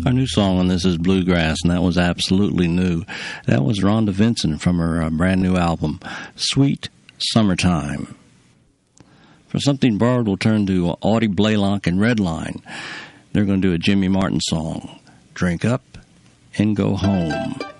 Our new song on this is Bluegrass, and that was absolutely new. That was Rhonda Vincent from her brand new album, Sweet Summertime. For Something Borrowed, we'll turn to Audie Blaylock and Redline. They're going to do a Jimmy Martin song, Drink Up and Go Home.